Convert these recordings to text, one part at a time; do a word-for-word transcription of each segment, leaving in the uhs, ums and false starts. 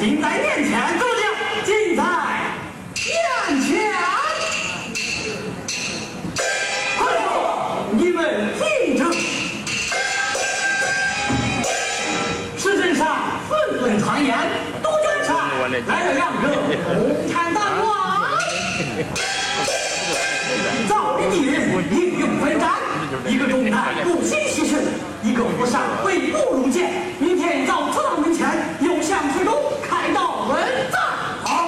近在面前，怎么讲？近在面前。快说，你们听着。世界上纷纷传言，都江山来了两个共产党王。早的敌人英勇奋战，一个忠胆不惜牺牲，一个和尚悔不如剑。明天到祠堂门前，有向水中开道问斩。好，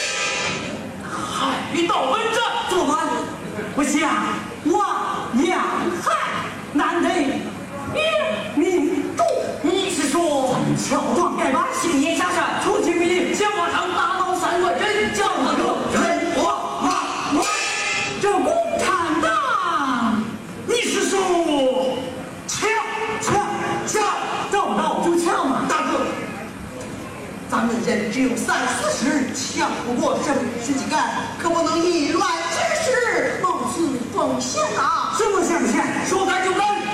开道问斩怎么办？不想望两害，难得一民众。你是说乔装改扮，行年下山，出其不意，向马上大闹三关阵，叫那个人我马我。这共产党，你是说抢抢抢，找不到就抢嘛，大哥。咱们人只有三四十，抢不过这十几干，可不能以乱治时，冒此风险啊！什么风险？说干就干。